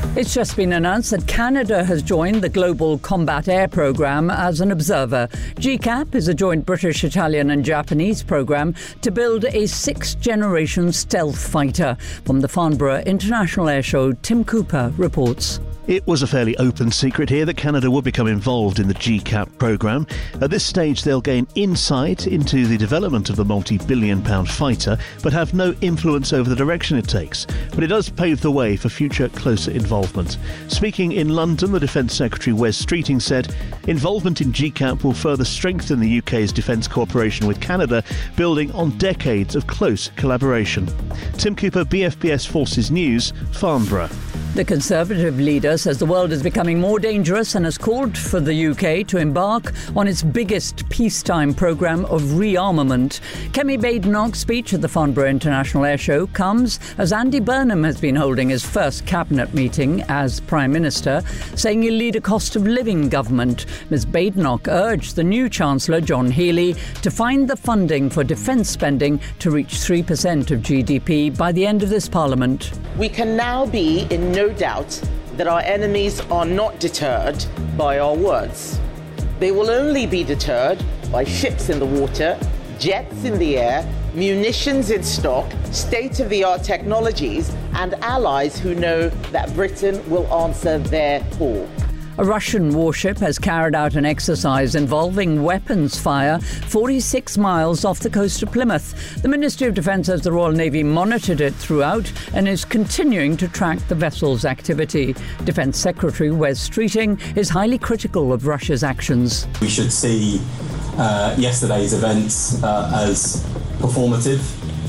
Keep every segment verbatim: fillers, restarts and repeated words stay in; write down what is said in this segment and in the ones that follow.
It's just been announced that Canada has joined the Global Combat Air Programme as an observer. G CAP is a joint British, Italian and Japanese programme to build a sixth-generation stealth fighter. From the Farnborough International Airshow, Tim Cooper reports. It was a fairly open secret here that Canada would become involved in the G CAP programme. At this stage, they'll gain insight into the development of the multi-billion pound fighter, but have no influence over the direction it takes. But it does pave the way for future closer involvement. Speaking in London, the Defence Secretary Wes Streeting said involvement in G CAP will further strengthen the U K's defence cooperation with Canada, building on decades of close collaboration. Tim Cooper, B F B S Forces News, Farnborough. The Conservative leader says the world is becoming more dangerous and has called for the U K to embark on its biggest peacetime programme of rearmament. Kemi Badenoch's speech at the Farnborough International Airshow comes as Andy Burnham has been holding his first cabinet meeting as Prime Minister, saying he'll lead a cost of living government. Miz Badenoch urged the new Chancellor, John Healey, to find the funding for defence spending to reach three percent of G D P by the end of this Parliament. We can now be in no doubt that our enemies are not deterred by our words. They will only be deterred by ships in the water, jets in the air, munitions in stock, state-of-the-art technologies, and allies who know that Britain will answer their call. A Russian warship has carried out an exercise involving weapons fire forty-six miles off the coast of Plymouth. The Ministry of Defence says the Royal Navy monitored it throughout and is continuing to track the vessel's activity. Defence Secretary Wes Streeting is highly critical of Russia's actions. We should see uh, yesterday's events uh, as performative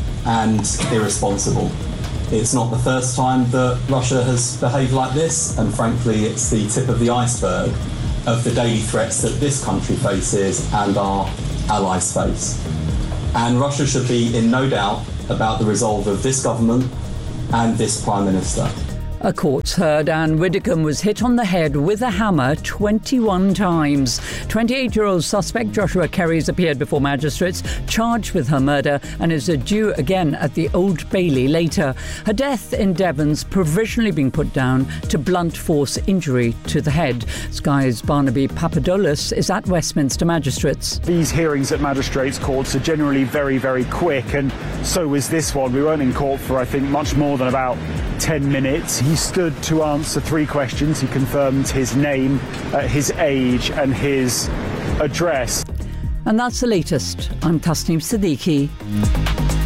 and irresponsible. It's not the first time that Russia has behaved like this, and frankly, it's the tip of the iceberg of the daily threats that this country faces and our allies face. And Russia should be in no doubt about the resolve of this government and this Prime Minister. A court's heard Anne Widdecombe was hit on the head with a hammer twenty-one times. twenty-eight-year-old suspect Joshua Kerry's appeared before magistrates, charged with her murder, and is due again at the Old Bailey later. Her death in Devon's provisionally being put down to blunt force injury to the head. Sky's Barnaby Papadoulis is at Westminster Magistrates. These hearings at magistrates' courts are generally very, very quick, and so was this one. We weren't in court for, I think, much more than about ten minutes. He stood to answer three questions. He confirmed his name, uh, his age and his address. And that's the latest. I'm Tasneem Siddiqui.